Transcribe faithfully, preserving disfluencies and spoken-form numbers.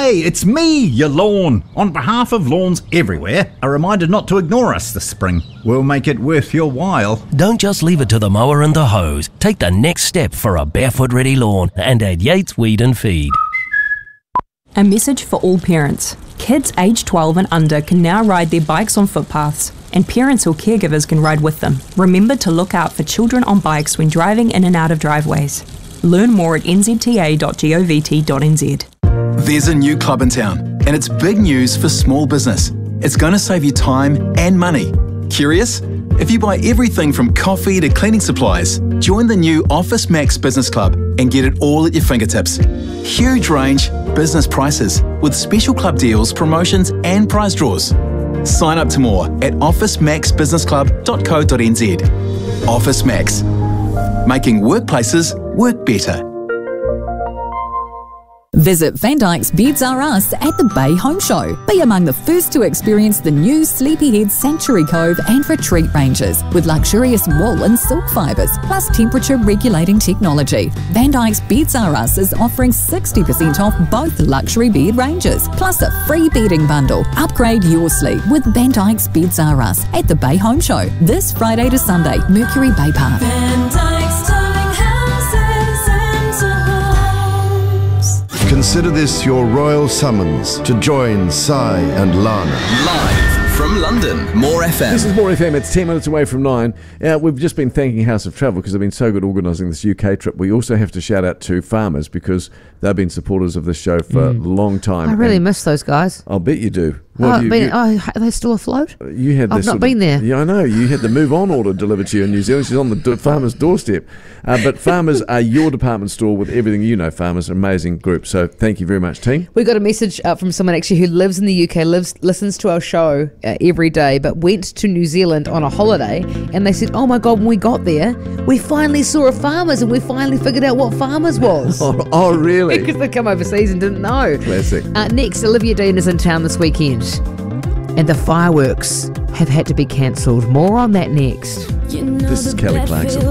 Hey, it's me, your lawn. On behalf of lawns everywhere, a reminder not to ignore us this spring. We'll make it worth your while. Don't just leave it to the mower and the hose. Take the next step for a barefoot-ready lawn and add Yates Weed and Feed. A message for all parents. Kids aged twelve and under can now ride their bikes on footpaths, and parents or caregivers can ride with them. Remember to look out for children on bikes when driving in and out of driveways. Learn more at n z t a dot govt dot n z. There's a new club in town, and it's big news for small business. It's going to save you time and money. Curious? If you buy everything from coffee to cleaning supplies, join the new Office Max Business Club and get it all at your fingertips. Huge range, business prices, with special club deals, promotions and prize draws. Sign up to more at office max business club dot co dot n z. Office Max. Making workplaces work better. Visit Van Dyke's Beds R Us at the Bay Home Show. Be among the first to experience the new Sleepyhead Sanctuary Cove and Retreat ranges with luxurious wool and silk fibres, plus temperature regulating technology. Van Dyke's Beds R Us is offering sixty percent off both luxury bed ranges, plus a free bedding bundle. Upgrade your sleep with Van Dyke's Beds R Us at the Bay Home Show this Friday to Sunday, Mercury Bay Park. Van Dyke's Darling Houses and Homes. Consider this your royal summons to join Sai and Lana. Live from London, More F M. This is More F M. It's ten minutes away from nine. Uh, we've just been thanking House of Travel because they've been so good organising this U K trip. We also have to shout out to Farmers because they've been supporters of this show for mm. a long time. I really miss those guys. I'll bet you do. Oh, Well, you, been, you, oh, are they still afloat? you had I've this not sort of- been there. Yeah, I know. You had the move on order delivered to you in New Zealand. She's on the do- Farmers' doorstep. Uh, but Farmers are your department store with everything you know. Farmers, amazing group. So thank you very much, team. We got a message uh, from someone actually who lives in the U K, lives listens to our show uh, every day, but went to New Zealand on a holiday, and they said, "Oh my God, when we got there, we finally saw a Farmers, and we finally figured out what Farmers was." Oh, oh really? Because they come overseas and didn't know. Classic. Uh, next, Olivia Dean is in town this weekend, and the fireworks have had to be cancelled. More on that next. You know This is the Kelly bed Clarkson. feels